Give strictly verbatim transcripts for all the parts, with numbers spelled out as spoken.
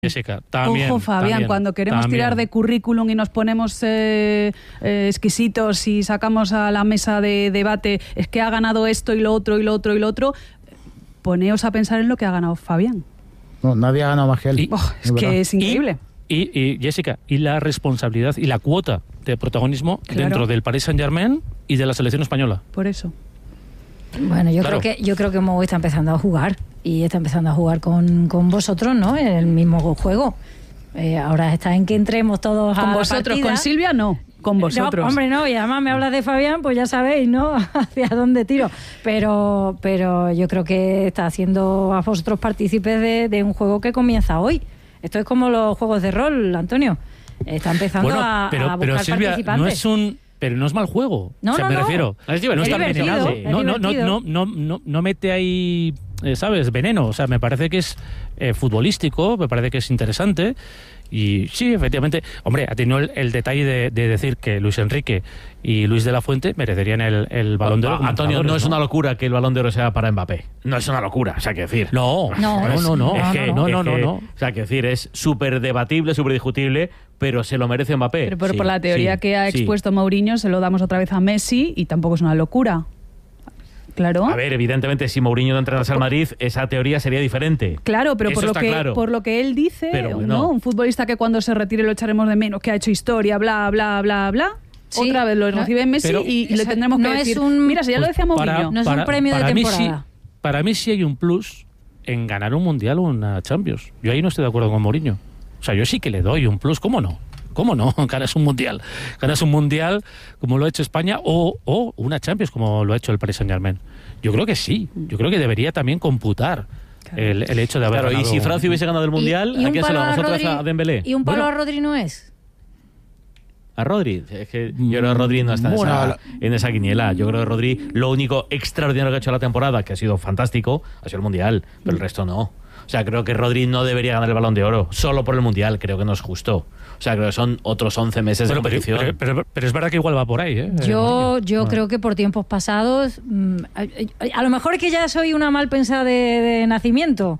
Jessica, también. Ojo, Fabián, también, cuando queremos también. tirar de currículum y nos ponemos eh, eh, exquisitos y sacamos a la mesa de debate, es que ha ganado esto y lo otro y lo otro y lo otro, poneos a pensar en lo que ha ganado Fabián. No, nadie ha ganado más que él. Y, oh, es, es que es increíble. Y, y, y, Jessica, y la responsabilidad y la cuota de protagonismo claro. dentro del Paris Saint-Germain y de la selección española. Por eso. Bueno, yo Claro. creo que yo creo que Mou está empezando a jugar y está empezando a jugar con, con vosotros, ¿no? En el mismo juego. Eh, ahora está en que entremos todos a Con la vosotros, partida. con Silvia no, con vosotros. No, hombre, no, y además me hablas de Fabián, pues ya sabéis, ¿no? Hacia dónde tiro. Pero, pero yo creo que está haciendo a vosotros partícipes de, de un juego que comienza hoy. Esto es como los juegos de rol, Antonio. Está empezando bueno, a, pero, a buscar pero Silvia, participantes. no es un... Pero no es mal juego. No, o sea, no, me no. refiero. Es no está divertido, envenenado. es No, no, no, divertido. no, no, no, no mete ahí, eh, ¿sabes? Veneno. O sea, me parece que es eh, futbolístico, me parece que es interesante. Y sí, efectivamente, hombre, ha tenido el, el detalle de, de decir que Luis Enrique y Luis de la Fuente merecerían el, el Balón de Oro. Ah, Antonio, no es ¿no? una locura que el Balón de Oro sea para Mbappé. No es una locura, o sea, que decir. No, No, no, no, no, Es no, que, no, no, es no, que- no. O sea, que decir, es súper debatible, súper discutible, pero se lo merece Mbappé. Pero por, Sí, por la teoría sí, que ha sí. expuesto Mourinho, se lo damos otra vez a Messi y tampoco es una locura. Claro. A ver, evidentemente, si Mourinho no entrenase al Madrid, esa teoría sería diferente. Claro, pero Eso por lo, está que, claro. por lo que él dice, Pero bueno. ¿no? Un futbolista que cuando se retire lo echaremos de menos, que ha hecho historia, bla, bla, bla, bla. Sí, Otra vez lo no, recibe Messi pero- y, y le Esa- tendremos que no es decir, un- mira, si ya lo Pues decía Mourinho. para- No es un para- premio de para mí temporada. sí- para mí sí hay un plus en ganar un Mundial o una Champions. Yo ahí no estoy de acuerdo con Mourinho. O sea, yo sí que le doy un plus, ¿cómo no? ¿Cómo no? Ganas un Mundial. Ganas un Mundial como lo ha hecho España o, o una Champions como lo ha hecho el Paris Saint-Germain. Yo creo que sí. Yo creo que debería también computar el, el hecho de haber Claro, y ganado. si Francia hubiese ganado el Mundial, Y- y ¿a un quién se lo palo damos otra vez Rodri- a Dembélé? ¿Y un palo Bueno. a Rodri no es? A Rodri. Es que yo creo que Rodri no está en, Bueno, esa, en esa quiniela. Yo creo que Rodri, lo único extraordinario que ha hecho la temporada, que ha sido fantástico, ha sido el Mundial, pero el resto no. O sea, creo que Rodri no debería ganar el Balón de Oro solo por el Mundial. Creo que no es justo. O sea, creo que son otros once meses de Bueno, pero, competición. pero- pero- pero es verdad que igual va por ahí, ¿eh? Yo, Mourinho. yo creo que por tiempos pasados, mm, a, a lo mejor es que ya soy una mal pensada de, de nacimiento,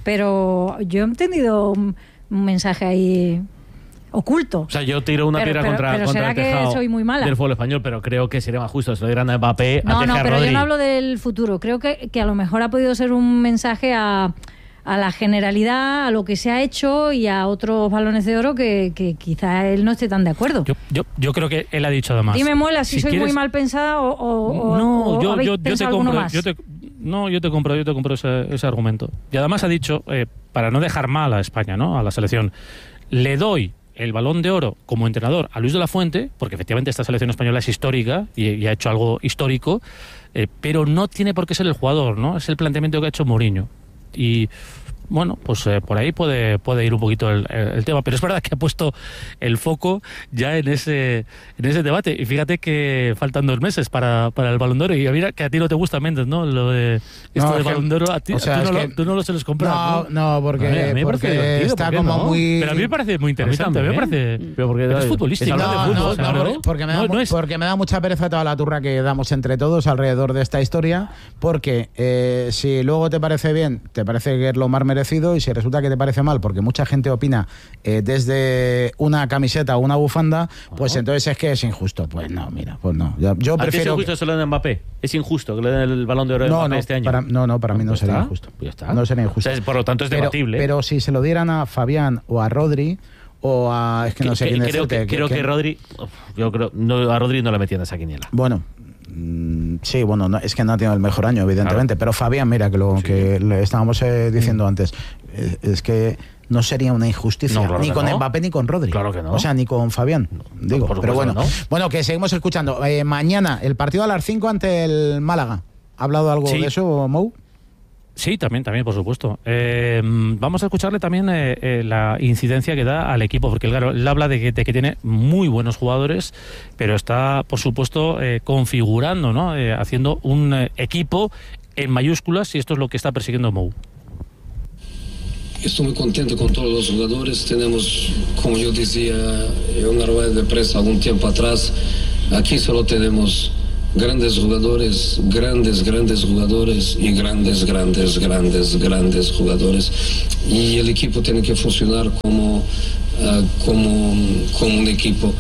pero yo he entendido un, un mensaje ahí oculto. O sea, yo tiro una Pero- piedra pero- contra, pero contra ¿será el que tejado soy muy mala? del fútbol español, pero creo que sería más justo si lo dieran a Mbappé No, antes no, que a pero Rodri. yo no hablo del futuro. Creo que, que a lo mejor ha podido ser un mensaje a, a la generalidad, a lo que se ha hecho y a otros balones de oro que, que quizá él no esté tan de acuerdo. Yo, yo, yo creo que él ha dicho además. Dime, Muela, si, si soy quieres- muy mal pensada o, o, o- no, o yo, habéis yo, yo te pensado alguno compro, más. yo te, no, yo te compro, yo te compro ese, ese argumento. Y además ha dicho, eh, para no dejar mal a España, ¿no? A la selección, le doy el Balón de Oro como entrenador a Luis de la Fuente, porque efectivamente esta selección española es histórica y, y ha hecho algo histórico, eh, pero no tiene por qué ser el jugador, ¿no? Es el planteamiento que ha hecho Mourinho. Y bueno, pues eh, por ahí puede, puede ir un poquito el, el, el tema, pero es verdad que ha puesto el foco ya en ese en ese debate. Y fíjate que faltan dos meses para, para el Balón de Oro. Y mira que a ti no te gusta, Méndez, ¿no? Lo de esto No, del es que- Balón de Oro, a ti, o sea, tú, no es lo, que- tú no lo sueles comprar, No, ¿no? no, porque, A mí- a mí me parece porque divertido, está ¿por qué como no? muy... Pero a mí me parece muy interesante, también. me parece... Pero porque pero es futbolístico. es hablar No, de no, fútbol, no, claro. porque- porque, me da, No, mu- no es- porque me da mucha pereza toda la turra que damos entre todos alrededor de esta historia, porque eh, si luego te parece bien, te parece que es lo más merecido, y si resulta que te parece mal, porque mucha gente opina eh, desde una camiseta o una bufanda, pues entonces es que es injusto. Pues no, mira, pues no. Yo, yo ¿A ti es prefiero... injusto que se lo den a Mbappé? ¿Es injusto que le den el Balón de Oro a No, Mbappé no, este año? para, no, no, para mí no Pues sería está, injusto. pues ya está. No sería injusto. O sea, por lo tanto es Pero- debatible. Pero, si se lo dieran a Fabián o a Rodri o a... Es que no sé Que- quién creo decirte, que, creo que Rodri, uf, yo creo, no, a Rodri no le metían esa quiniela. Bueno, mm, sí, bueno, no, es que no ha tenido el mejor año, evidentemente, Claro. pero Fabián, mira, que lo Sí. que le estábamos eh, diciendo antes, eh, es que no sería una injusticia, No, claro ni que con no. Mbappé ni con Rodri. Claro que no. O sea, ni con Fabián, digo. por Pero supuesto bueno, que no. bueno, que seguimos escuchando. Eh, mañana, el partido a las cinco ante el Málaga. ¿Ha hablado algo Sí. de eso, Mou? Sí, también, también, por supuesto. Eh, vamos a escucharle también eh, eh, la incidencia que da al equipo, porque claro, él habla de que, de que tiene muy buenos jugadores, pero está, por supuesto, eh, configurando, ¿no? Eh, haciendo un eh, equipo en mayúsculas, y esto es lo que está persiguiendo Mou. Estoy muy contento con todos los jugadores. Tenemos, como yo decía en una rueda de prensa algún tiempo atrás, aquí solo tenemos grandes jugadores, grandes, grandes jugadores y grandes, grandes, grandes, grandes jugadores. Y el equipo tiene que funcionar como, uh, como, como un equipo.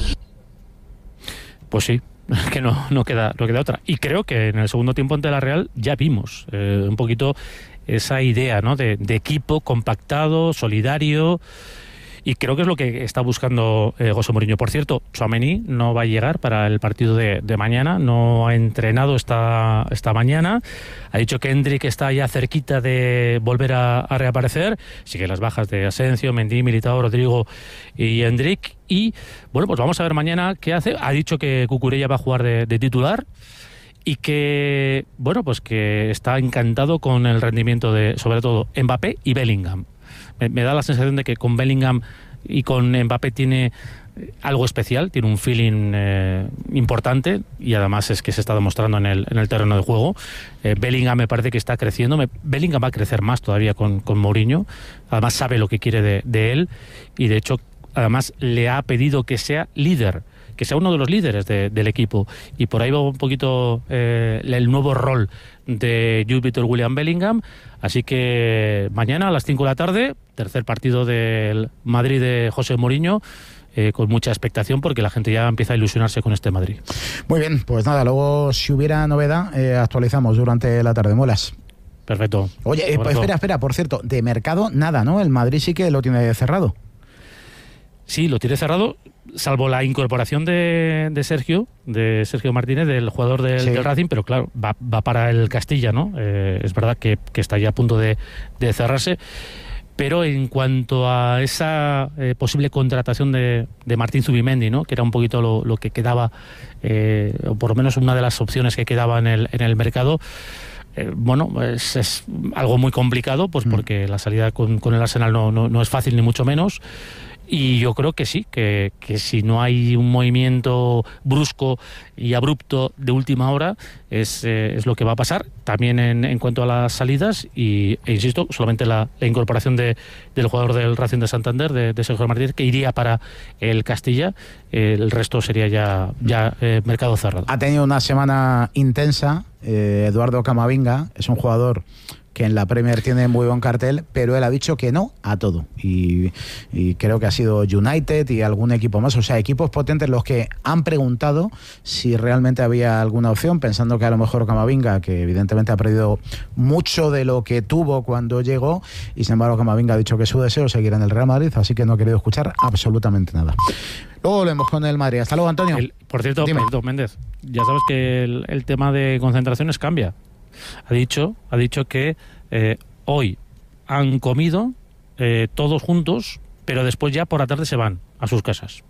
Pues sí, que no, no, queda, no queda otra. Y creo que en el segundo tiempo ante la Real ya vimos eh, un poquito esa idea, ¿no?, de, de equipo compactado, solidario, y creo que es lo que está buscando eh, José Mourinho. Por cierto, Tchouaméni no va a llegar para el partido de, de mañana, no ha entrenado esta, esta mañana, ha dicho que Endrick está ya cerquita de volver a, a reaparecer, sigue las bajas de Asensio, Mendy, Militao, Rodrigo y Endrick, y bueno, pues vamos a ver mañana qué hace. Ha dicho que Cucurella va a jugar de, de titular, y que, bueno, pues que está encantado con el rendimiento de, sobre todo, Mbappé y Bellingham. Me, me da la sensación de que con Bellingham y con Mbappé tiene algo especial, tiene un feeling eh, importante, y además es que se está demostrando en el, en el terreno de juego. Eh, Bellingham me parece que está creciendo, me, Bellingham va a crecer más todavía con, con Mourinho, además sabe lo que quiere de, de él, y de hecho además le ha pedido que sea líder, que sea uno de los líderes de, del equipo, y por ahí va un poquito eh, el nuevo rol de Jude Bellingham Bellingham. Así que mañana a las cinco de la tarde, tercer partido del Madrid de José Mourinho, eh, con mucha expectación, porque la gente ya empieza a ilusionarse con este Madrid. Muy bien, pues nada, luego si hubiera novedad eh, actualizamos durante la tarde. Molas. Perfecto. Oye, eh, pues, espera, espera, por cierto, de mercado nada, ¿no? El Madrid sí que lo tiene cerrado. Sí, lo tiene cerrado, salvo la incorporación de, de Sergio, de Sergio Martínez, del jugador del, sí. del Racing, pero claro, va, va para el Castilla, ¿no? Eh, es verdad que, que está ya a punto de, de cerrarse, pero en cuanto a esa eh, posible contratación de, de Martín Zubimendi, ¿no?, que era un poquito lo, lo que quedaba, eh, o por lo menos una de las opciones que quedaba en el, en el mercado, Eh, bueno, es, es algo muy complicado, pues porque la salida con, con el Arsenal no, no, no es fácil, ni mucho menos. Y yo creo que sí, que, que si no hay un movimiento brusco y abrupto de última hora, es, eh, es lo que va a pasar. También en, en cuanto a las salidas, y, e insisto, solamente la, la incorporación de, del jugador del Racing de Santander, de, de Sergio Martínez, que iría para el Castilla, eh, el resto sería ya, ya eh, mercado cerrado. Ha tenido una semana intensa, eh, Eduardo Camavinga, es un jugador que en la Premier tiene muy buen cartel, pero él ha dicho que no a todo, y, y creo que ha sido United y algún equipo más, o sea, equipos potentes los que han preguntado si realmente había alguna opción, pensando que a lo mejor Camavinga, que evidentemente ha perdido mucho de lo que tuvo cuando llegó, y sin embargo Camavinga ha dicho que su deseo es seguir en el Real Madrid, así que no ha querido escuchar absolutamente nada. Luego volvemos con el Madrid. Hasta luego, Antonio. El, por cierto, por cierto, Méndez, ya sabes que el, el tema de concentraciones cambia. Ha dicho, ha dicho que eh, hoy han comido eh, todos juntos, pero después ya por la tarde se van a sus casas.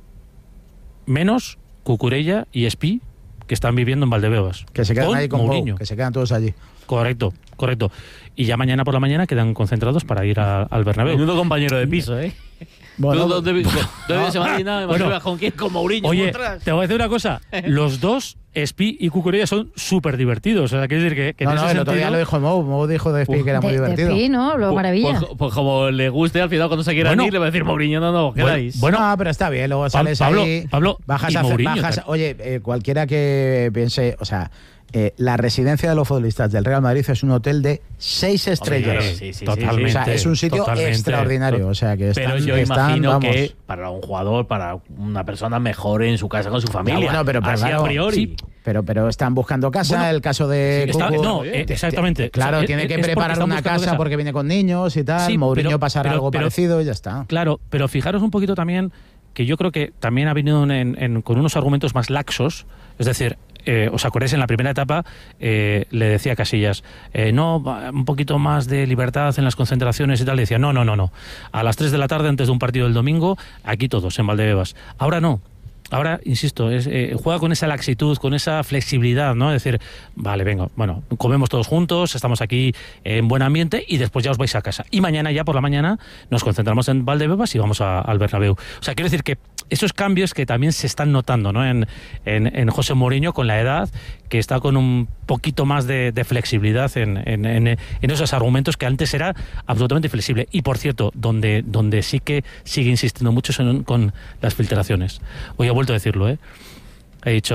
Menos Cucurella y Espí, que están viviendo en Valdebebas. Que se quedan con ahí con Mourinho. Pau, que se quedan todos allí. Correcto, correcto. Y ya mañana por la mañana quedan concentrados para ir a, al Bernabéu. Menudo compañero de piso, ¿eh? Bueno, ¿Tú dónde vives en Madrid? Bueno, ¿con quién? Con Mourinho. Oye, te voy a decir una cosa. Los dos, Espí y Cucurella, son súper divertidos. O sea, quiere decir que, que no, en no, ese el otro sentido... día lo dijo Mou. Mou dijo de Espí que era muy de, divertido. De Espí, ¿no? Lo maravilla. Pues, pues como le guste, al final cuando se quieran bueno, ir, le va a decir Mourinho, no, no, quedáis. Bueno, no, pero está bien. Luego sales Pablo, ahí, Pablo, bajas y a Mourinho, bajas, oye, eh, cualquiera que piense, o sea, eh, la residencia de los futbolistas del Real Madrid es un hotel de seis estrellas. Sí, sí, sí, totalmente. O sea, es un sitio totalmente. extraordinario. O sea, que están, pero yo están, imagino vamos, que para un jugador, para una persona, mejor en su casa con su familia. No, bueno, pero, pero así claro, a priori. Sí, pero, pero están buscando casa. Bueno, el caso de está, Cucu, no, eh, exactamente. Claro, o sea, tiene que es preparar una casa, casa porque viene con niños y tal. Sí, Mourinho pero, pasará pero, algo pero, parecido y ya está. Claro, pero fijaros un poquito también que yo creo que también ha venido en, en, con unos argumentos más laxos. Es decir, eh, os acordáis, en la primera etapa eh, le decía a Casillas, eh, no, un poquito más de libertad en las concentraciones y tal. Le decía, no, no, no, no. A las tres de la tarde antes de un partido del domingo, aquí todos, en Valdebebas. Ahora no. Ahora, insisto, es, eh, juega con esa laxitud, con esa flexibilidad, ¿no? Es decir, vale, venga, bueno, comemos todos juntos, estamos aquí en buen ambiente y después ya os vais a casa. Y mañana, ya por la mañana, nos concentramos en Valdebebas y vamos a, al Bernabéu. O sea, quiero decir que esos cambios que también se están notando, ¿no? En, en, en José Mourinho, con la edad, que está con un poquito más de, de flexibilidad en, en, en, en esos argumentos que antes era absolutamente flexible. Y, por cierto, donde, donde sí que sigue insistiendo mucho son con las filtraciones. Hoy he vuelto a decirlo, ¿eh? He dicho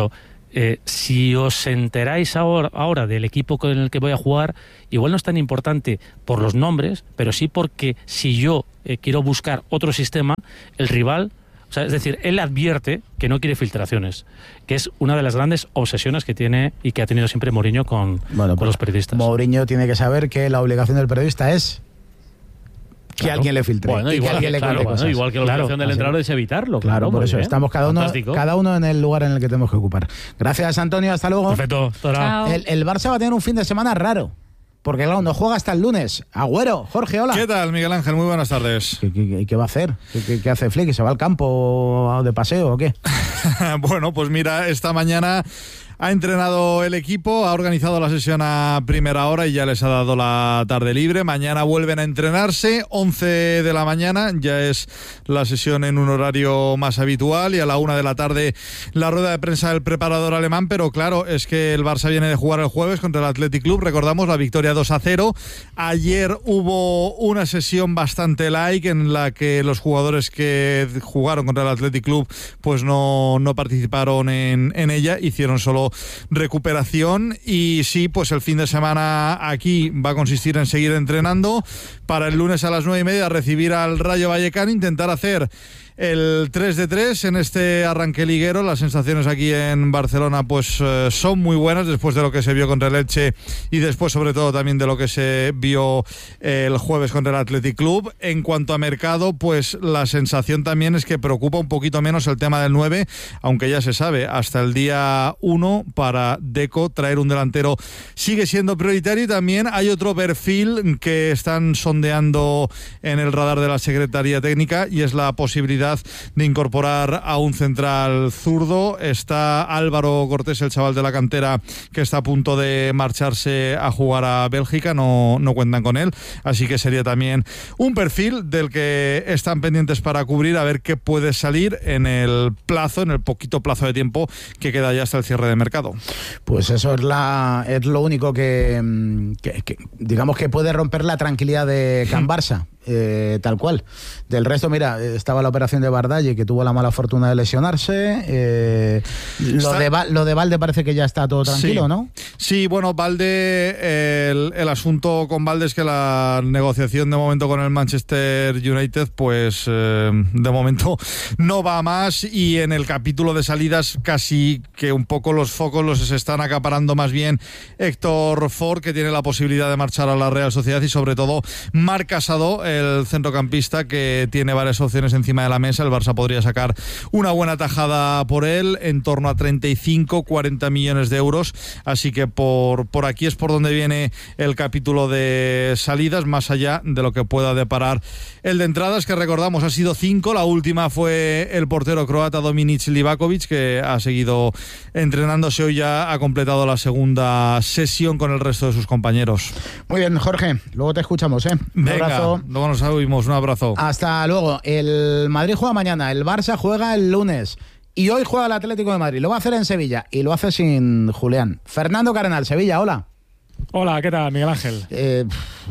Eh, si os enteráis ahora, ahora del equipo con el que voy a jugar, igual no es tan importante por los nombres, pero sí porque si yo eh, quiero buscar otro sistema, el rival, o sea, es decir, él advierte que no quiere filtraciones, que es una de las grandes obsesiones que tiene y que ha tenido siempre Mourinho con, bueno, con los periodistas. Mourinho tiene que saber que la obligación del periodista es que claro. alguien le filtre. Bueno, y igual, que alguien que, le claro, cuente bueno, cosas. igual que la Claro, obligación del así. entrenador es evitarlo. Claro, Claro, por eso bien. estamos cada uno, Fantástico. cada uno en el lugar en el que tenemos que ocupar. Gracias, Antonio. Hasta luego. Perfecto. Hasta ahora. Chao. El, el Barça va a tener un fin de semana raro. Porque claro, no juega hasta el lunes. Agüero, Jorge, hola. ¿Qué tal, Miguel Ángel? Muy buenas tardes. ¿Qué, qué, qué va a hacer? ¿Qué, qué, qué hace Flick? ¿Se va al campo de paseo o qué? Bueno, pues mira, esta mañana ha entrenado el equipo, ha organizado la sesión a primera hora y ya les ha dado la tarde libre. Mañana vuelven a entrenarse, once de la mañana, ya es la sesión en un horario más habitual, y a la una de la tarde la rueda de prensa del preparador alemán. Pero claro, es que el Barça viene de jugar el jueves contra el Athletic Club, recordamos la victoria dos a cero. Ayer hubo una sesión bastante light en la que los jugadores que jugaron contra el Athletic Club pues no, no participaron en, en ella, hicieron solo recuperación. Y sí, pues el fin de semana aquí va a consistir en seguir entrenando para el lunes a las nueve y media recibir al Rayo Vallecano, intentar hacer el tres de tres en este arranque liguero. Las sensaciones aquí en Barcelona pues eh, son muy buenas después de lo que se vio contra el Elche y después sobre todo también de lo que se vio eh, el jueves contra el Athletic Club. En cuanto a mercado, pues la sensación también es que preocupa un poquito menos el tema del nueve, aunque ya se sabe, hasta el día uno para Deco traer un delantero sigue siendo prioritario. Y también hay otro perfil que están sondeando en el radar de la Secretaría Técnica, y es la posibilidad de incorporar a un central zurdo. Está Álvaro Cortés, el chaval de la cantera, que está a punto de marcharse a jugar a Bélgica, no, no cuentan con él, así que sería también un perfil del que están pendientes para cubrir, a ver qué puede salir en el plazo, en el poquito plazo de tiempo que queda ya hasta el cierre de mercado. Pues eso es la es lo único que, que, que digamos que puede romper la tranquilidad de Can Barça. Eh, tal cual. Del resto, mira, estaba la operación de Bardalle, que tuvo la mala fortuna de lesionarse. Eh, lo, está... de, lo de Valde parece que ya está todo tranquilo, sí. ¿no? Sí, bueno, Valde, el, el asunto con Valde es que la negociación de momento con el Manchester United, pues eh, de momento no va a más, y en el capítulo de salidas casi que un poco los focos los están acaparando más bien Héctor Ford, que tiene la posibilidad de marchar a la Real Sociedad, y sobre todo Marc Casado, el centrocampista, que tiene varias opciones encima de la mesa. El Barça podría sacar una buena tajada por él, en torno a treinta y cinco, cuarenta millones de euros, así que por, por aquí es por donde viene el capítulo de salidas, más allá de lo que pueda deparar el de entradas, que recordamos ha sido cinco. La última fue el portero croata Dominic Livakovic, que ha seguido entrenándose, hoy ya ha completado la segunda sesión con el resto de sus compañeros. Muy bien, Jorge, luego te escuchamos, ¿eh? Un Venga, abrazo. luego nos oímos, un abrazo. Hasta luego. El Madrid juega mañana, el Barça juega el lunes, y hoy juega el Atlético de Madrid. Lo va a hacer en Sevilla y lo hace sin Julián. Fernando Cardenal, Sevilla, hola. Hola, ¿qué tal, Miguel Ángel? Eh,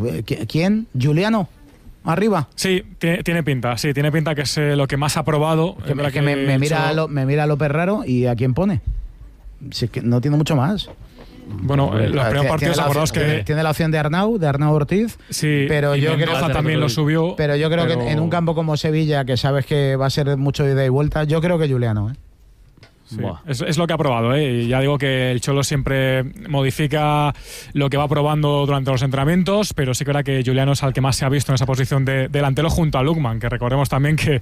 ¿Quién? ¿Juliano? ¿Arriba? Sí, tiene, tiene pinta, sí, tiene pinta que es eh, lo que más ha probado. Que, me, que me, me, mira lo, me mira López Raro, ¿y a quién pone? Si es que no tiene mucho más. Bueno, eh, los primeros partidos, acordaos que... Tiene la opción de Arnau, de Arnau Ortiz. Sí, pero y yo Mendoza creo, también lo subió. Pero yo creo pero... que en un campo como Sevilla, que sabes que va a ser mucho de ida y vuelta, yo creo que Juliano, ¿eh? Sí, es, es lo que ha probado, ¿eh? Y ya digo que el Cholo siempre modifica lo que va probando durante los entrenamientos, pero sí que era que Juliano es al que más se ha visto en esa posición de delantero junto a Lukman, que recordemos también que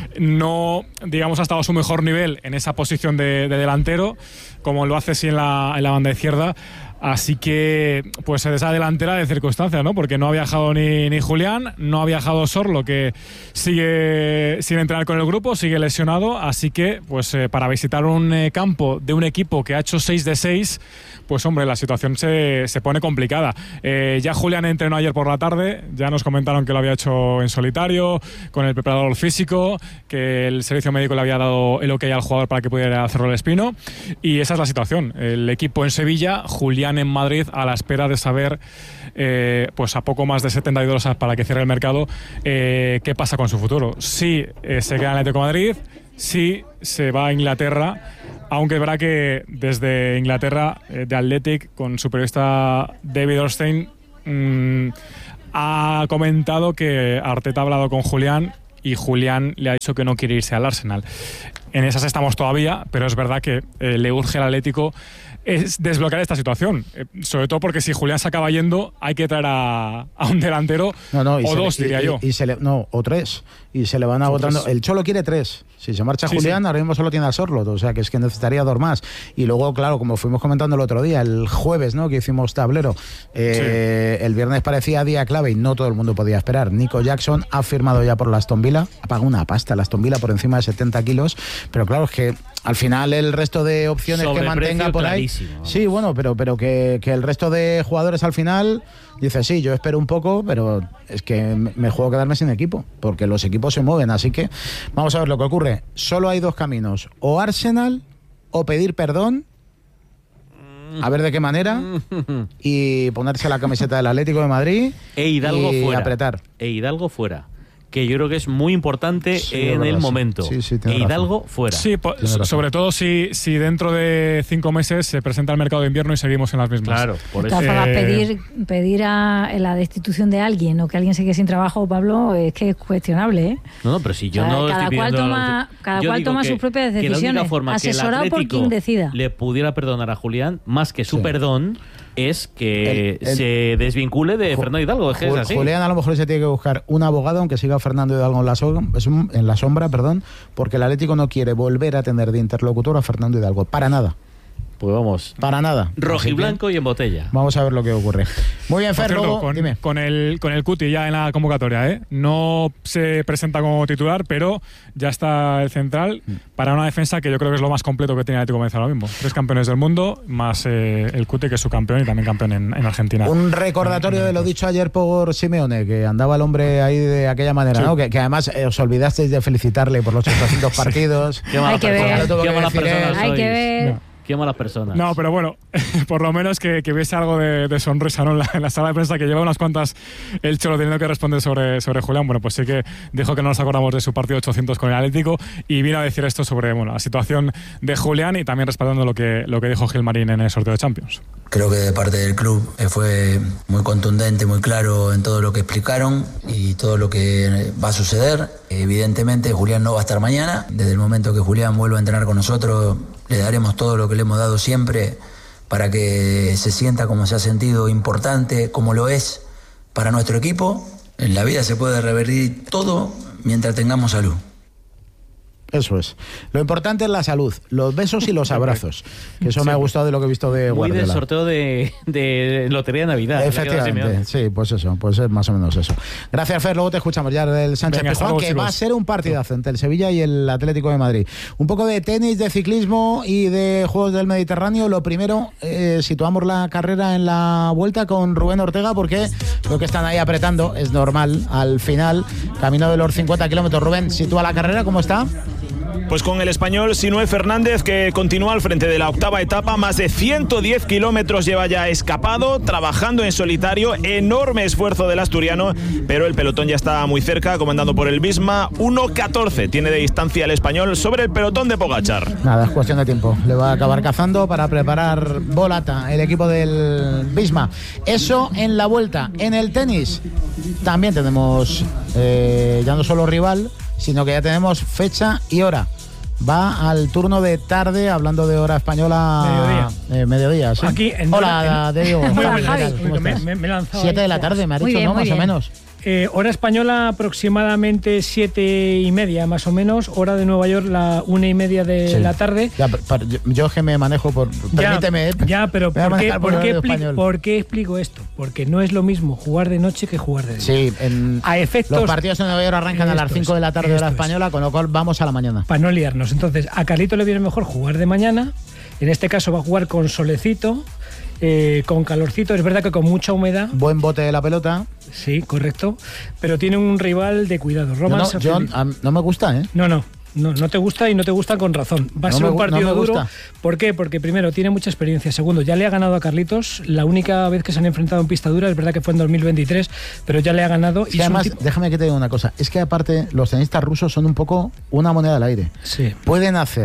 no, digamos, ha estado a su mejor nivel en esa posición de, de delantero, como lo hace sí en la, en la banda izquierda. Así que, pues esa delantera de circunstancias, ¿no? Porque no ha viajado ni, ni Julián, no ha viajado Sorlo, que sigue sin entrenar con el grupo, sigue lesionado. Así que, pues eh, para visitar un eh, campo de un equipo que ha hecho seis de seis, pues hombre, la situación se, se pone complicada. Eh, ya Julián entrenó ayer por la tarde, ya nos comentaron que lo había hecho en solitario, con el preparador físico, que el servicio médico le había dado el ok al jugador para que pudiera hacerlo el espino. Y esa es la situación. El equipo en Sevilla, Julián en Madrid, a la espera de saber, eh, pues a poco más de setenta y dos horas para que cierre el mercado, eh, qué pasa con su futuro. Si eh, se queda en el Atlético de Madrid, si se va a Inglaterra aunque es verdad que desde Inglaterra, eh, de Athletic, con su periodista David Ornstein, mmm, ha comentado que Arteta ha hablado con Julián y Julián le ha dicho que no quiere irse al Arsenal. En esas estamos todavía, pero es verdad que eh, le urge al Atlético es desbloquear esta situación, eh, sobre todo porque si Julián se acaba yendo hay que traer a, a un delantero no, no, o dos, le, diría y, yo. Y se le, no, o tres, y se le van agotando. El Cholo quiere tres. Si se marcha sí, Julián, sí. ahora mismo solo tiene a Sorloth, o sea que es que necesitaría dos más. Y luego, claro, como fuimos comentando el otro día, el jueves, ¿no?, que hicimos tablero, eh, sí. el viernes parecía día clave y no todo el mundo podía esperar. Nico Jackson ha firmado ya por la Aston Villa, ha pagado una pasta la Aston Villa por encima de setenta kilos, pero claro, es que al final el resto de opciones que mantenga por ahí, sí, bueno, pero, pero que, que el resto de jugadores al final dice, sí, yo espero un poco, pero es que me juego quedarme sin equipo, porque los equipos se mueven, así que vamos a ver lo que ocurre. Solo hay dos caminos, o Arsenal o pedir perdón, a ver de qué manera, y ponerse la camiseta del Atlético de Madrid e Hidalgo y fuera. apretar. E Hidalgo fuera. Que yo creo que es muy importante sí, en verdad, el momento. Sí, sí, e Hidalgo razón. fuera. Sí, po- sobre todo si, si dentro de cinco meses se presenta el mercado de invierno y seguimos en las mismas. Claro, por eso. De todas formas, pedir, pedir a la destitución de alguien o que alguien se quede sin trabajo, Pablo, es que es cuestionable, ¿eh? No, no, pero si yo o sea, no cada estoy cual pidiendo... toma, cada yo cual toma que, sus propias decisiones, asesorado por quien decida. Le pudiera perdonar a Julián, más que su sí. perdón, es que el, el, se desvincule de Ju- Fernando Hidalgo. Es que es así. Julián a lo mejor se tiene que buscar un abogado, aunque siga Fernando Hidalgo en la, so- en la sombra, perdón, porque el Atlético no quiere volver a tener de interlocutor a Fernando Hidalgo. Para nada. Pues vamos. Para nada. Rojiblanco y en botella. Vamos a ver lo que ocurre. Muy bien, Fer, cierto, luego, con, dime. con el con el Cuti ya en la convocatoria, ¿eh? No se presenta como titular, pero ya está el central para una defensa que yo creo que es lo más completo que tiene el Atlético de Madrid ahora mismo. Tres campeones del mundo, más eh, el Cuti, que es su campeón y también campeón en, en Argentina. Un recordatorio de lo dicho ayer por Simeone, que andaba el hombre ahí de aquella manera, sí. ¿no? Que, que además eh, os olvidasteis de felicitarle por los ochocientos partidos. Qué mala Hay que persona, ver. Qué malas personas Hay sois. que ver. No. Qué malas personas. No, pero bueno, por lo menos que, que hubiese algo de, de sonrisa, ¿no? en, la, en la sala de prensa, que lleva unas cuantas el Cholo teniendo que responder sobre, sobre Julián. Bueno, pues sí que dijo que no nos acordamos de su partido ochocientos con el Atlético y vino a decir esto sobre bueno, la situación de Julián y también respaldando lo que, lo que dijo Gilmarín en el sorteo de Champions. Creo que de parte del club fue muy contundente, muy claro en todo lo que explicaron y todo lo que va a suceder. Evidentemente Julián no va a estar mañana. Desde el momento que Julián vuelva a entrenar con nosotros, le daremos todo lo que le hemos dado siempre para que se sienta como se ha sentido importante, como lo es para nuestro equipo. En la vida se puede revertir todo mientras tengamos salud. Eso es. Lo importante es la salud, los besos y los abrazos. Que eso sí. me ha gustado de lo que he visto de Muy Guardiola. del sorteo de, de Lotería de Navidad. Efectivamente, sí, pues eso, pues es más o menos eso. Gracias, Fer, luego te escuchamos ya del Sánchez Pizjuán, que chicos. Va a ser un partidazo entre el Sevilla y el Atlético de Madrid. Un poco de tenis, de ciclismo y de Juegos del Mediterráneo. Lo primero, eh, situamos la carrera en la vuelta con Rubén Ortega, porque lo que están ahí apretando es normal al final, camino de los cincuenta kilómetros. Rubén, sitúa la carrera, ¿cómo está? Pues con el español Sinué Fernández, que continúa al frente de la octava etapa, más de ciento diez kilómetros lleva ya escapado, trabajando en solitario, enorme esfuerzo del asturiano, pero el pelotón ya está muy cerca, comandado por el Visma. uno catorce tiene de distancia el español sobre el pelotón de Pogačar. Nada, es cuestión de tiempo, le va a acabar cazando para preparar volata el equipo del Visma. Eso en la vuelta. En el tenis también tenemos eh, ya no solo rival, sino que ya tenemos fecha y hora. Va al turno de tarde, hablando de hora española. Mediodía. Eh, mediodía, sí. Aquí en Hola, te digo. Muy buenas, Javi. ¿Cómo me, estás? me, me he lanzado Siete ahí. de la tarde, me ha Muy dicho, bien, ¿no? muy Más bien. o menos. Eh, hora española aproximadamente siete y media, más o menos. Hora de Nueva York, la una y media de Sí. la tarde. Ya, pero, pero, yo, yo que me manejo por... Permíteme. Ya, ya pero me voy a ¿por qué, manejar por por, qué horario explico, español. ¿por qué explico esto? Porque no es lo mismo jugar de noche que jugar de día. Sí, en A efectos, los partidos en Nueva York arrancan a las Esto cinco es, de la tarde hora esto es. española, con lo cual vamos a la mañana. para no liarnos. Entonces, a Carlito le viene mejor jugar de mañana. En este caso va a jugar con solecito, eh, con calorcito. Es verdad que con mucha humedad. Buen bote de la pelota. Sí, correcto. Pero tiene un rival de cuidado. Roman Yo no, Safdie. yo, a- no me gusta, ¿eh? No, no. No, no te gusta y no te gusta con razón. Va a No ser me un gu- partido no me duro. gusta. ¿Por qué? Porque primero tiene mucha experiencia. Segundo, ya le ha ganado a Carlitos. La única vez que se han enfrentado en pista dura, es verdad que fue en dos mil veintitrés, pero ya le ha ganado. Es que y es un además, tipo- déjame que te diga una cosa. Es que aparte, los tenistas rusos son un poco una moneda al aire. Sí. Pueden hacer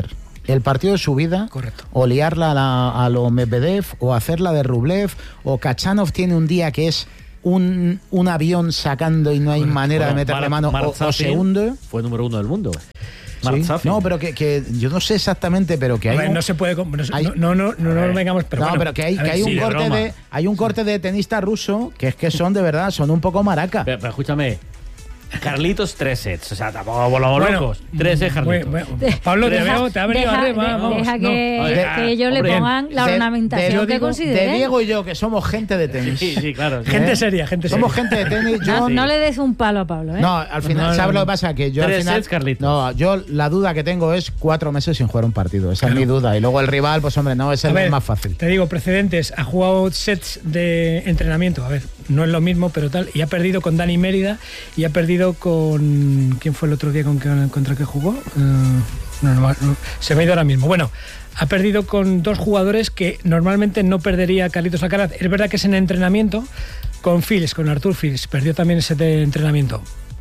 el partido de su vida. Correcto. O liarla a, la, a lo Medvedev, o hacerla de Rublev, o Kachanov tiene un día que es un, un avión sacando y no hay manera bueno, de meterle Mar, mano o, o se hunde. Fue número uno del mundo. ¿Sí? No, pero que, que yo no sé exactamente, pero que hay ver, un, no se puede no, hay, no no no no, no vengamos pero no, bueno, pero que hay, que ver, hay sí, un de corte broma. de hay un corte de tenista ruso que es que son de verdad son un poco maraca. Pero, pero escúchame, Carlitos tres sets, o sea, tampoco volamos bueno, locos. Tres sets, Carlitos. Bueno, bueno. Pablo, te veo, te ha venido deja, arriba, de, vamos. Deja que, no. que ah, ellos hombre, le pongan la de, ornamentación de, que digo, consideren. De Diego y yo, que somos gente de tenis. Sí, sí, claro. Sí. Gente seria, gente somos seria. gente de tenis. Yo, no, no le des un palo a Pablo, ¿eh? No, al final, no, ¿sabes no, lo que pasa? Que yo Tres al final. sets, Carlitos. No, yo la duda que tengo es cuatro meses sin jugar un partido. Esa claro. es mi duda. Y luego el rival, pues hombre, no es el ver, más fácil. Te digo, precedentes. Ha jugado sets de entrenamiento. A ver, no es lo mismo, pero tal. Y ha perdido con Dani Mérida y ha perdido con. ¿Quién fue el otro día con que, contra que jugó? Uh, no, no, no, se me ha ido ahora mismo. Bueno, ha perdido con dos jugadores que normalmente no perdería Carlitos Alcaraz. Es verdad que es en entrenamiento con Fils, con Artur Fils. Perdió también ese de entrenamiento.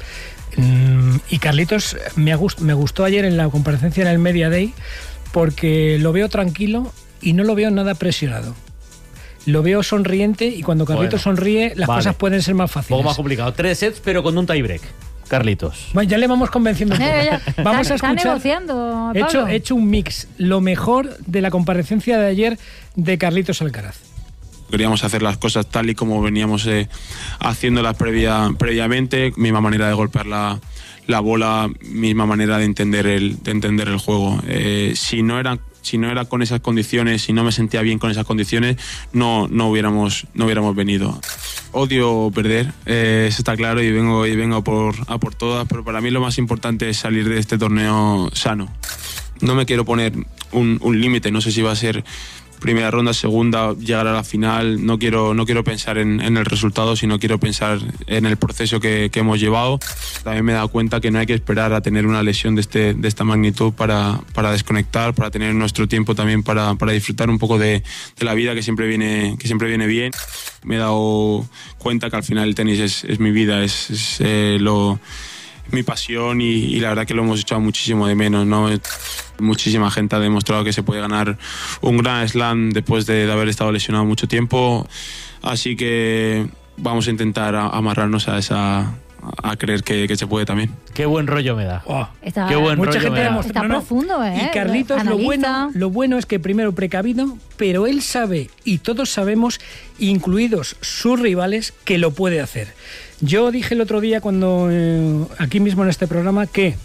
Mm, y Carlitos me, gust, me gustó ayer en la comparecencia en el Media Day porque lo veo tranquilo y no lo veo nada presionado. Lo veo sonriente y cuando Carlitos bueno, sonríe las vale. cosas pueden ser más fáciles. Un poco más complicado. Tres sets pero con un tiebreak. Carlitos. Bueno, ya le vamos convenciendo un poco. Ya, ya. Vamos está, a escuchar. Está negociando, he hecho, he hecho un mix, lo mejor de la comparecencia de ayer de Carlitos Alcaraz. Queríamos hacer las cosas tal y como veníamos eh, haciéndolas previa, previamente, misma manera de golpear la, la bola, misma manera de entender el, de entender el juego. Eh, si no era si no era con esas condiciones, si no me sentía bien con esas condiciones, no, no, hubiéramos, no hubiéramos venido. Odio perder, eh, eso está claro, y vengo, y vengo por, a por todas, pero para mí lo más importante es salir de este torneo sano. No me quiero poner un, un límite, no sé si va a ser primera ronda, segunda, llegar a la final. No quiero, no quiero pensar en, en el resultado, sino quiero pensar en el proceso que, que hemos llevado. También me he dado cuenta que no hay que esperar a tener una lesión de, este, de esta magnitud para, para desconectar, para tener nuestro tiempo también para, para disfrutar un poco de, de la vida, que siempre viene, que siempre viene bien. Me he dado cuenta que al final el tenis es, es mi vida, es, es eh, lo... mi pasión, y, y la verdad que lo hemos echado muchísimo de menos, ¿no? Muchísima gente ha demostrado que se puede ganar un Grand Slam después de, de haber estado lesionado mucho tiempo, así que vamos a intentar a, amarrarnos a esa a creer que, que se puede también. Qué buen rollo me da. Oh, está, Qué buen mucha rollo gente me da. Está no, no. profundo, ¿eh? Y Carlitos, lo bueno, lo bueno es que primero precavido, pero él sabe, y todos sabemos, incluidos sus rivales, que lo puede hacer. Yo dije el otro día, cuando eh, aquí mismo en este programa, que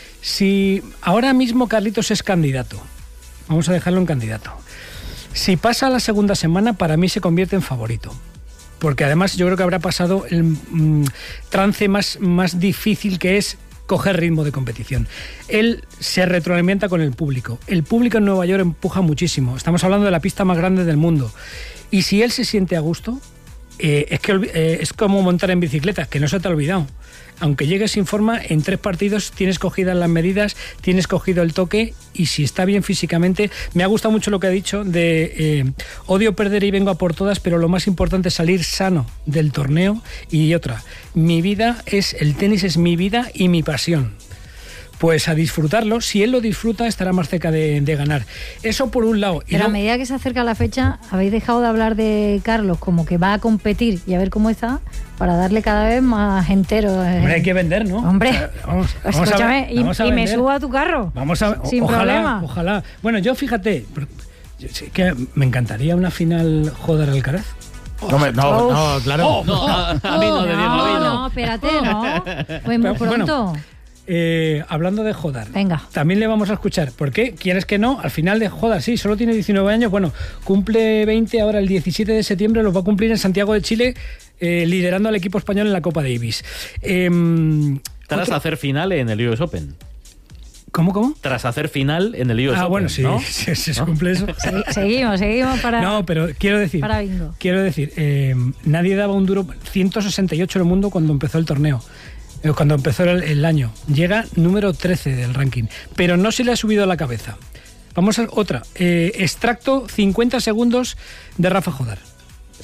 si ahora mismo Carlitos es candidato, vamos a dejarlo en candidato, si pasa la segunda semana, para mí se convierte en favorito. Porque además yo creo que habrá pasado el mm, trance más, más difícil, que es coger ritmo de competición. Él se retroalimenta con el público. El público en Nueva York empuja muchísimo. Estamos hablando de la pista más grande del mundo. Y si él se siente a gusto, eh, es, que, eh, es como montar en bicicleta, que no se te ha olvidado. Aunque llegues sin forma, en tres partidos tienes cogidas las medidas, tienes cogido el toque, y si está bien físicamente... Me ha gustado mucho lo que ha dicho de eh, odio perder y vengo a por todas, pero lo más importante es salir sano del torneo. Y otra, mi vida es, el tenis es mi vida y mi pasión. Pues a disfrutarlo. Si él lo disfruta, estará más cerca de, de ganar. Eso por un lado. Y Pero no... a medida que se acerca la fecha, habéis dejado de hablar de Carlos como que va a competir y a ver cómo está, para darle cada vez más entero. Eh. Hombre, hay que vender, ¿no? Hombre, vamos, vamos escúchame, a ver, vamos y, a y me vender. subo a tu carro. Vamos a sin ojalá, problema. Ojalá. Bueno, yo fíjate, que me encantaría una final Joder Alcaraz. No, me, no, no, claro. Oh, no, a, a mí no, de Diego, a mí no. No, espérate, no. Pues muy pronto. Bueno, Eh, hablando de Jodar, venga, también le vamos a escuchar. ¿Por qué? ¿Quieres que no? Al final de Jodar, sí, solo tiene diecinueve años. Bueno, cumple veinte ahora el diecisiete de septiembre, los va a cumplir en Santiago de Chile, eh, liderando al equipo español en la Copa Davis. Eh, Tras otro... hacer final en el U S Open. ¿Cómo, cómo? Tras hacer final en el U S ah, Open. Bueno, sí, ¿no? sí, sí, se ¿no? cumple eso. seguimos, seguimos para. No, pero quiero decir, para bingo. Quiero decir, eh, nadie daba un duro. ciento sesenta y ocho en el mundo cuando empezó el torneo. Cuando empezó el, el año. Llega número trece del ranking, pero no se le ha subido a la cabeza. Vamos a otra. Eh, extracto cincuenta segundos de Rafa Jodar.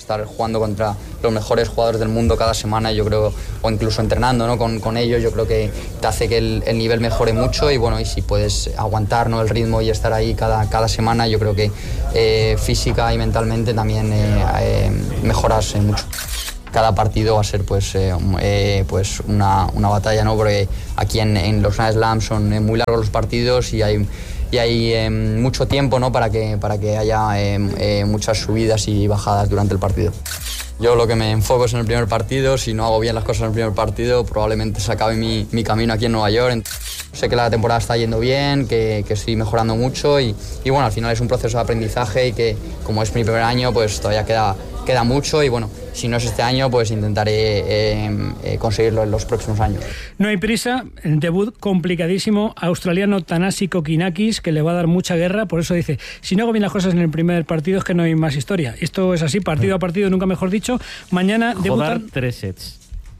estar jugando contra los mejores jugadores del mundo cada semana, yo creo, o incluso entrenando, ¿no? con, con ellos, yo creo que te hace que el, el nivel mejore mucho y bueno, y si puedes aguantar, ¿no? el ritmo y estar ahí cada, cada semana, yo creo que eh, física y mentalmente también eh, eh, mejoras eh, mucho. Cada partido va a ser pues, eh, eh, pues una, una batalla, ¿no? Porque aquí en, en los Grand Slams son eh, muy largos los partidos y hay, y hay eh, mucho tiempo, ¿no? para, que, para que haya eh, eh, muchas subidas y bajadas durante el partido. Yo lo que me enfoco es en el primer partido. Si no hago bien las cosas en el primer partido, probablemente se acabe mi, mi camino aquí en Nueva York. Sé que la temporada está yendo bien, que, que estoy mejorando mucho y, y bueno, al final es un proceso de aprendizaje y que como es mi primer año, pues todavía queda, queda mucho y bueno, si no es este año, pues intentaré eh, eh, conseguirlo en los próximos años. No hay prisa, debut complicadísimo, australiano Thanasi Kokinakis, que le va a dar mucha guerra, por eso dice, si no hago bien las cosas en el primer partido es que no hay más historia. Esto es así, partido a partido, nunca mejor dicho. Mañana debutan... Joder, tres sets.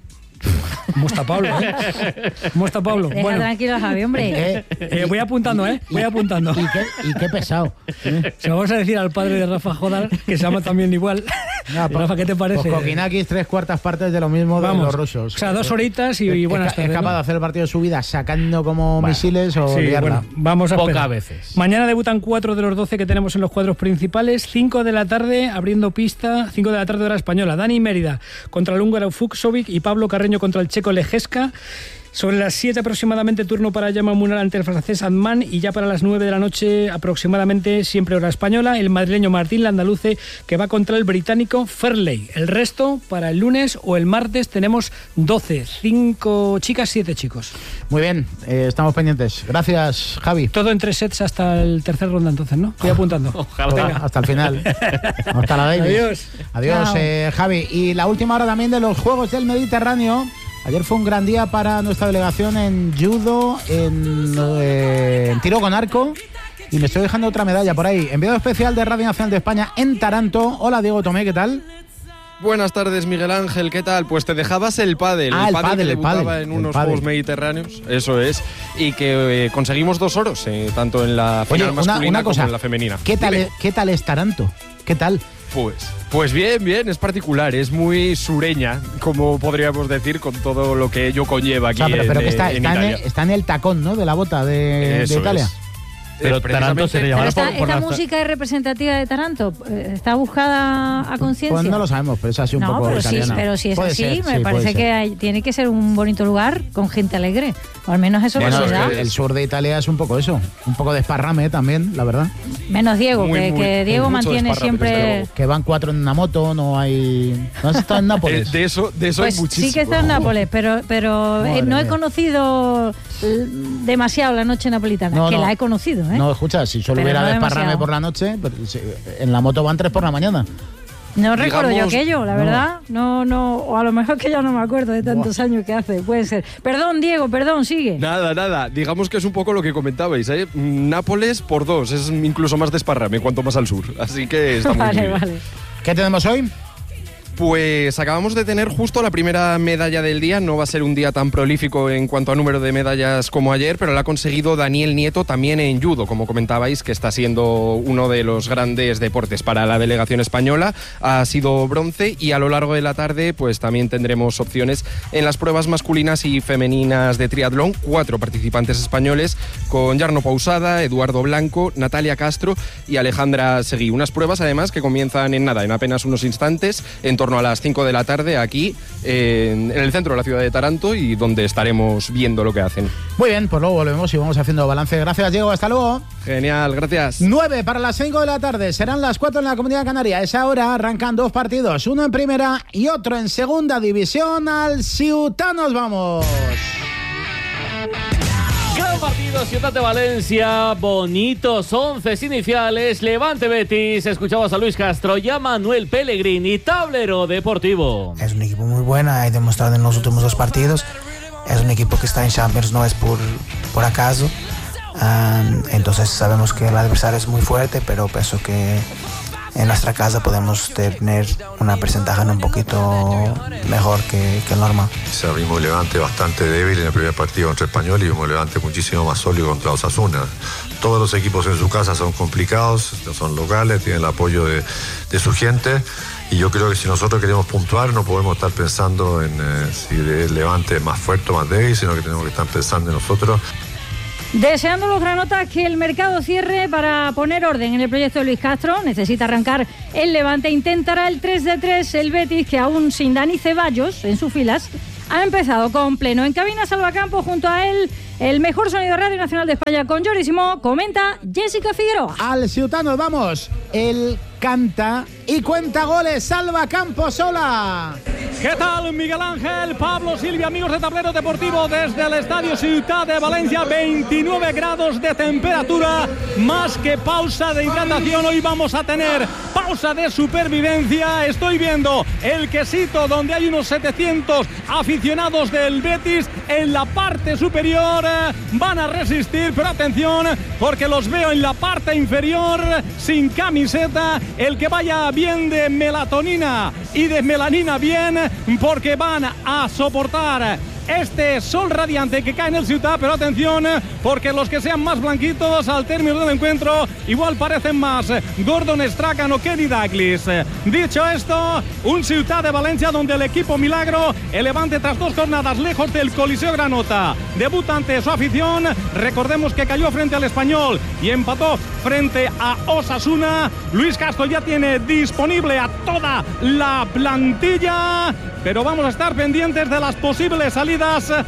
¿Cómo está Pablo, eh? ¿Cómo está Pablo? Deja bueno, tranquilo a Javi, hombre. eh, voy apuntando, ¿eh? Voy apuntando. Y qué, y qué pesado. ¿eh? Se lo vamos a decir al padre de Rafa Jodar, que se llama también igual. No, pues, Rafa, ¿qué te parece? Pues Kokinakis, tres cuartas partes de lo mismo de Vamos, los rusos. O sea, dos horitas y, y buenas tardes. ¿Es capaz ¿no? de hacer el partido de su vida sacando como bueno, misiles o sí, liarla? Bueno, vamos a Pocas esperar. veces. Mañana debutan cuatro de los doce que tenemos en los cuadros principales. cinco de la tarde, abriendo pista, cinco de la tarde hora española. Dani Mérida contra el húngaro Fuchsovic y Pablo Carreño contra el checo Lejeska. Sobre las siete aproximadamente turno para Jaume Munar ante el francés Adman y ya para las nueve de la noche aproximadamente, siempre hora española, el madrileño Martín Landaluce que va contra el británico Fairley. El resto para el lunes o el martes tenemos doce, cinco chicas, siete chicos. Muy bien, eh, estamos pendientes. Gracias, Javi. Todo en tres sets hasta el tercer ronda entonces, ¿no? Estoy apuntando. Ojalá. Venga, hasta el final. Hasta la Davis. Adiós. Adiós, eh, Javi. Y la última hora también de los Juegos del Mediterráneo. Ayer fue un gran día para nuestra delegación en judo, en, eh, en tiro con arco. Y me estoy dejando otra medalla por ahí. Enviado especial de Radio Nacional de España en Taranto. Hola, Diego Tomé, ¿qué tal? Buenas tardes, Miguel Ángel, ¿qué tal? Pues te dejabas el pádel, ah, el, el pádel pádel, que el debutaba pádel, en el unos pádel. Juegos Mediterráneos, eso es, y que eh, conseguimos dos oros, eh, tanto en la final Oye, una, masculina una cosa, como en la femenina. ¿Qué tal, Dime. es, ¿Qué tal es Taranto? ¿Qué tal? Pues, pues bien, bien, es particular, es muy sureña, como podríamos decir, con todo lo que ello conlleva aquí O sea, pero, pero en, que está, en está, en Italia. el, está en el tacón, ¿no? De la bota de, Eso de Italia. es. Pero Eh, Taranto se le precisamente- llamará Pero esta, por, por esta la- música es representativa de Taranto. Eh, ¿Está buscada a conciencia? Pues no lo sabemos, pero es así un no, poco pero sí, italiana. pero si es Puede así, ser, me sí, puede parece ser. que hay- tiene que ser un bonito lugar con gente alegre. O al menos eso Bueno, que es se da. que el sur de Italia es un poco eso, un poco de esparrame también, la verdad. Menos Diego, Muy, que, muy- que Diego mucho mantiene desparrame, desde siempre... luego. Que van cuatro en una moto, no hay... ¿No has estado en Eh, Nápoles? de eso, de eso Pues hay muchísimo. sí que está en Nápoles, pero, pero eh, Madre no he mía. conocido eh, demasiado la noche napolitana, No, que no. la he conocido, ¿eh? No, escucha, si solo Pero hubiera no desparrame demasiado. por la noche, pero si- en la moto van tres por la mañana. No recuerdo yo Digamos- aquello, la no. verdad. No, no, o a lo mejor que ya no me acuerdo de tantos años que hace, puede ser. Perdón, Diego, perdón, sigue. Nada, nada, digamos que es un poco lo que comentabais, ¿eh? Nápoles por dos, es incluso más desparrame cuanto más al sur, así que está muy Vale, bien. vale. ¿Qué tenemos hoy? Pues acabamos de tener justo la primera medalla del día. No va a ser un día tan prolífico en cuanto a número de medallas como ayer, pero la ha conseguido Daniel Nieto también en judo, como comentabais, que está siendo uno de los grandes deportes para la delegación española. Ha sido bronce y a lo largo de la tarde pues también tendremos opciones en las pruebas masculinas y femeninas de triatlón. Cuatro participantes españoles con Jarno Pausada, Eduardo Blanco, Natalia Castro y Alejandra Seguí. Unas pruebas además que comienzan en nada, en apenas unos instantes, en torno a las cinco de la tarde aquí en, en el centro de la ciudad de Taranto y donde estaremos viendo lo que hacen. Muy bien, pues luego volvemos y vamos haciendo balance. Gracias, Diego, hasta luego. Genial, gracias. nueve para las cinco de la tarde, serán las cuatro en la Comunidad Canaria. A esa hora arrancan dos partidos, uno en primera y otro en segunda división. Al Ciutanos vamos. Gran partido, Ciudad de Valencia, bonitos once iniciales, Levante Betis, escuchamos a Luis Castro y a Manuel Pellegrini, tablero deportivo. Es un equipo muy bueno, ha demostrado en los últimos dos partidos, es un equipo que está en Champions, no es por, por acaso, um, entonces sabemos que el adversario es muy fuerte, pero pienso que en nuestra casa podemos tener una porcentaje un poquito mejor que, que el normal. Vimos un Levante bastante débil en el primer partido contra Español y vimos un Levante muchísimo más sólido contra Osasuna. Todos los equipos en su casa son complicados, son locales, tienen el apoyo de, de su gente y yo creo que si nosotros queremos puntuar no podemos estar pensando en eh, si el Levante es más fuerte o más débil, sino que tenemos que estar pensando en nosotros. Deseando los granotas que el mercado cierre para poner orden en el proyecto de Luis Castro. Necesita arrancar el Levante. Intentará el tres de tres el Betis, que aún sin Dani Ceballos en sus filas ha empezado con pleno. En cabina Salvacampo, junto a él el mejor sonido Radio Nacional de España con Jordi Simó, comenta Jessica Figueroa. Al Ciudad nos vamos. Él canta y cuenta goles. Salva Campos sola. ¿Qué tal, Miguel Ángel, Pablo, Silvia, amigos de Tablero Deportivo desde el Estadio Ciutat de Valencia? veintinueve grados de temperatura, más que pausa de hidratación. Hoy vamos a tener pausa de supervivencia. Estoy viendo el quesito donde hay unos setecientos aficionados del Betis en la parte superior. Van a resistir, pero atención, porque los veo en la parte inferior sin camiseta. El que vaya bien de melatonina y de melanina bien, porque van a soportar este sol radiante que cae en el Ciutat, pero atención, porque los que sean más blanquitos al término del encuentro igual parecen más Gordon Strachan o Kenny Dalglish. Dicho esto, un Ciutat de Valencia donde el equipo milagro, el Levante, tras dos jornadas lejos del Coliseo Granota, debuta ante su afición. Recordemos que cayó frente al Español y empató frente a Osasuna. Luis Castro ya tiene disponible a toda la plantilla, pero vamos a estar pendientes de las posibles salidas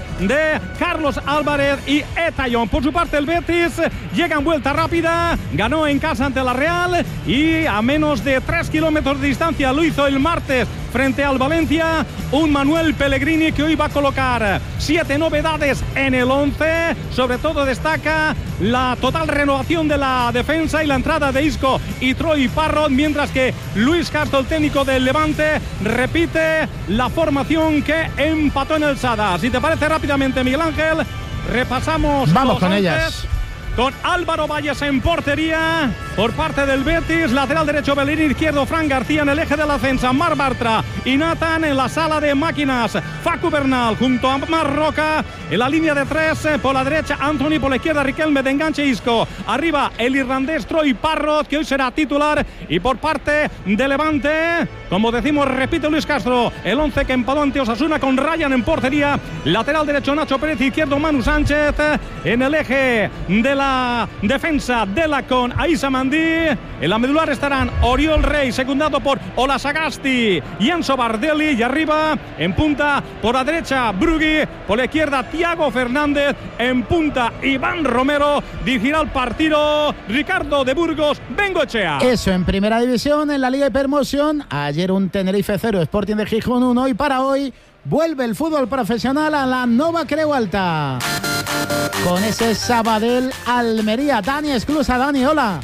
de Carlos Álvarez y Etayón. Por su parte, el Betis llega en vuelta rápida, ganó en casa ante la Real y a menos de tres kilómetros de distancia lo hizo el martes frente al Valencia. Un Manuel Pellegrini que hoy va a colocar siete novedades en el once. Sobre todo destaca la total renovación de la defensa y la entrada de Isco y Troy Parrott, mientras que Luis Castro, el técnico del Levante, repite la formación que empató en el Sada. Si te parece, rápidamente, Miguel Ángel, repasamos. Vamos con once. ellas. Con Álvaro Valles en portería por parte del Betis, lateral derecho Bellerín, izquierdo Fran García, en el eje de la defensa Marc Bartra y Nathan, en la sala de máquinas Facu Bernal junto a Marc Roca, en la línea de tres, por la derecha Anthony, por la izquierda Riquelme, de enganche Isco, arriba el irlandés Troy Parrott, que hoy será titular, y por parte de Levante, como decimos, repite Luis Castro, el once que empató ante Osasuna, con Ryan en portería, lateral derecho Nacho Pérez, izquierdo Manu Sánchez, en el eje de la La defensa de la con Aissa Mandí. En la medular estarán Oriol Rey, secundado por Ola Sagasti y Enzo Bardelli, y arriba en punta por la derecha Brugui, por la izquierda Thiago Fernández, en punta Iván Romero. Dirigirá el partido Ricardo de Burgos Bengoechea. Eso en primera división. En la Liga Hipermoción, ayer un Tenerife cero, Sporting de Gijón uno, y para hoy vuelve el fútbol profesional a la Nova Creu Alta con ese Sabadell Almería. Dani Esclusa. Dani, hola.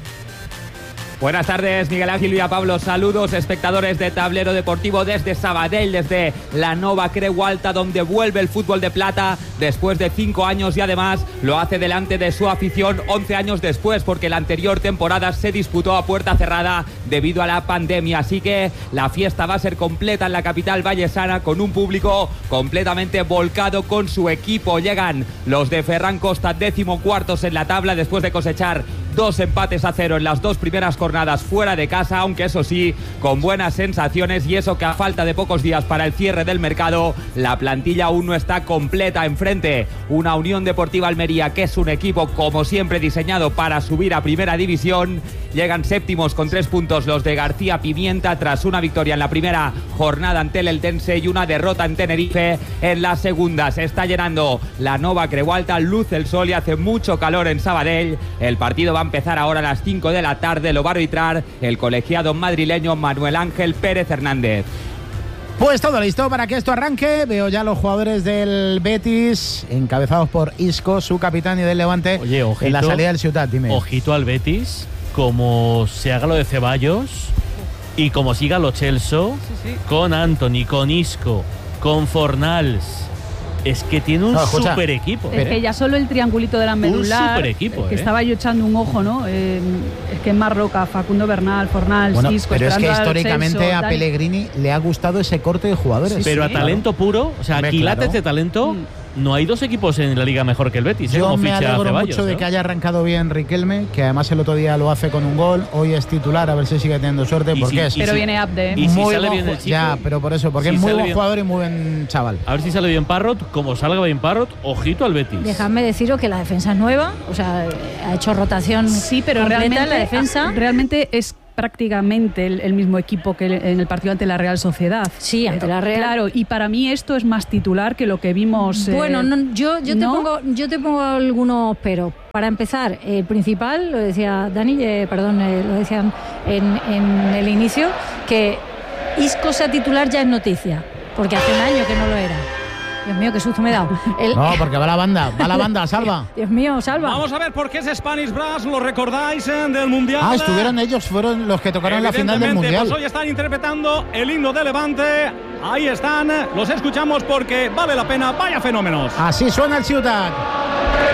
Buenas tardes, Miguel Ángel y a Pablo. Saludos, espectadores de Tablero Deportivo desde Sabadell, desde la Nova Creu Alta, donde vuelve el fútbol de plata después de cinco años, y además lo hace delante de su afición once años después, porque la anterior temporada se disputó a puerta cerrada debido a la pandemia. Así que la fiesta va a ser completa en la capital vallesana, con un público completamente volcado con su equipo. Llegan los de Ferran Costa, décimo cuartos en la tabla, después de cosechar dos empates a cero en las dos primeras jornadas fuera de casa, aunque eso sí, con buenas sensaciones, y eso que a falta de pocos días para el cierre del mercado, la plantilla aún no está completa. Enfrente, una Unión Deportiva Almería, que es un equipo como siempre diseñado para subir a primera división. Llegan séptimos con tres puntos los de García Pimienta, tras una victoria en la primera jornada ante el Eldense y una derrota en Tenerife en la segunda. Se está llenando la Nova Creu Alta, luce el sol y hace mucho calor en Sabadell. El partido va a empezar ahora a las cinco de la tarde, lo va a arbitrar el colegiado madrileño Manuel Ángel Pérez Hernández. Pues todo listo para que esto arranque. Veo ya los jugadores del Betis, encabezados por Isco, su capitán, y del Levante. Oye, ojito, en la salida del Ciutat. Dime. Ojito al Betis, como se haga lo de Ceballos y como siga lo Celso, sí, sí. con Anthony, con Isco, con Fornals. Es que tiene un no, super equipo. Es que ya solo el triangulito de la medular, un super equipo, que ¿eh? estaba yo echando un ojo, ¿no? Eh, es que Marc Roca, Facundo Bernal, Fornals, bueno, Isco, pero es que históricamente Celso, a Pellegrini le ha gustado ese corte de jugadores. Sí, pero sí, a talento claro. puro, o sea, Hombre, quilates claro. de talento, no hay dos equipos en la liga mejor que el Betis. ¿eh? Yo Como me ficha alegro Ceballos, mucho de ¿no? que haya arrancado bien Riquelme, que además el otro día lo hace con un gol, hoy es titular, a ver si sigue teniendo suerte, Y porque si- es Pero si- viene Abde. ¿eh? y si muy sale buen bien el ju- chico, ya, pero por eso, porque si es muy sale buen bien- jugador y muy buen chaval. A ver si sale bien Parrot, como salga bien Parrot, ojito al Betis. Dejadme deciros que la defensa es nueva, o sea, ha hecho rotación Sí, pero completa realmente en la defensa. realmente es prácticamente el, el mismo equipo que en el partido ante la Real Sociedad. Sí, ante la Real. Claro, y para mí esto es más titular que lo que vimos. eh, Bueno, no, yo, yo, te ¿no? pongo, yo te pongo algunos pero. Para empezar, el principal, lo decía Dani, eh, perdón, eh, lo decían en, en el inicio, que Isco sea titular ya es noticia, porque hace un año que no lo era. Dios mío, qué susto me he dado. El- No, porque va la banda, va la banda, Salva. Dios mío, salva. Vamos a ver por qué es Spanish Brass, ¿lo recordáis eh, del Mundial? Ah, estuvieron ellos, fueron los que tocaron la final del Evidentemente, Mundial. Pues hoy están interpretando el himno de Levante. Ahí están, los escuchamos porque vale la pena. Vaya fenómenos. Así suena el Ciutat.